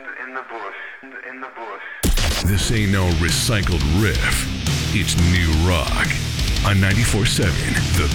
In the bush. In the bush. This ain't no recycled riff. It's new rock on 94.7 The